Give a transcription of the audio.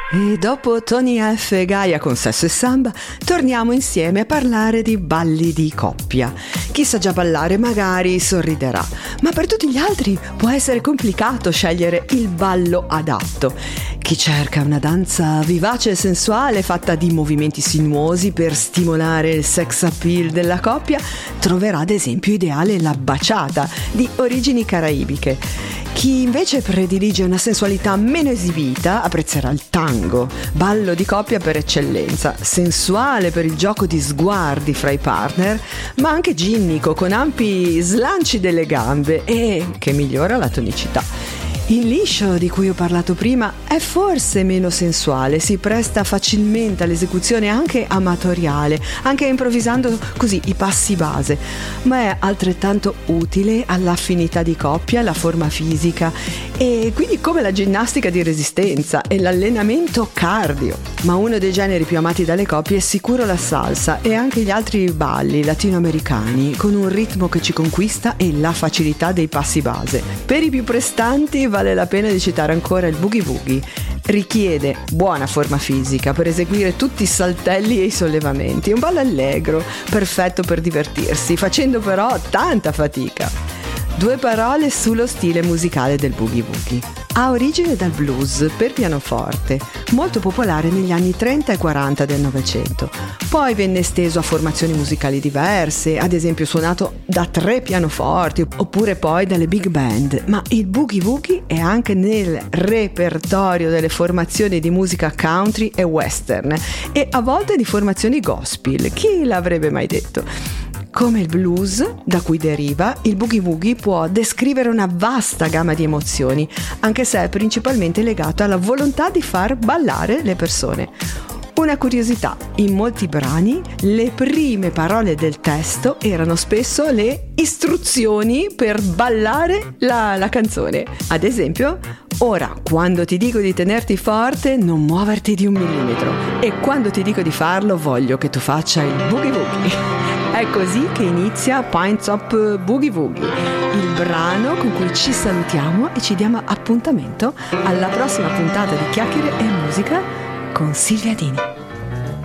E dopo Tony F e Gaia con Sesso e Samba, torniamo insieme a parlare di balli di coppia. Chi sa già ballare magari sorriderà, ma per tutti gli altri può essere complicato scegliere il ballo adatto. Chi cerca una danza vivace e sensuale fatta di movimenti sinuosi per stimolare il sex appeal della coppia, troverà ad esempio ideale la bachata di origini caraibiche. Chi invece predilige una sensualità meno esibita apprezzerà il tango, ballo di coppia per eccellenza, sensuale per il gioco di sguardi fra i partner, ma anche ginnico con ampi slanci delle gambe e che migliora la tonicità. Il liscio di cui ho parlato prima è forse meno sensuale, si presta facilmente all'esecuzione anche amatoriale, anche improvvisando così i passi base, ma è altrettanto utile all'affinità di coppia, alla forma fisica e quindi come la ginnastica di resistenza e l'allenamento cardio. Ma uno dei generi più amati dalle coppie è sicuro la salsa e anche gli altri balli latinoamericani con un ritmo che ci conquista e la facilità dei passi base. Per i più prestanti vale la pena di citare ancora il boogie woogie. Richiede buona forma fisica per eseguire tutti i saltelli e i sollevamenti. È un ballo allegro, perfetto per divertirsi, facendo però tanta fatica. 2 parole sullo stile musicale del boogie woogie. Ha origine dal blues per pianoforte, molto popolare negli anni 30 e 40 del Novecento. Poi venne esteso a formazioni musicali diverse, ad esempio suonato da 3 pianoforti oppure poi dalle big band. Ma il boogie woogie è anche nel repertorio delle formazioni di musica country e western e a volte di formazioni gospel. Chi l'avrebbe mai detto? Come il blues, da cui deriva, il boogie woogie può descrivere una vasta gamma di emozioni, anche se è principalmente legato alla volontà di far ballare le persone. Una curiosità, in molti brani le prime parole del testo erano spesso le istruzioni per ballare la canzone. Ad esempio, ora quando ti dico di tenerti forte non muoverti di 1 millimetro e quando ti dico di farlo voglio che tu faccia il boogie woogie. È così che inizia Pine Top Boogie Woogie, il brano con cui ci salutiamo e ci diamo appuntamento alla prossima puntata di Chiacchiere e Musica con Silvia Dini.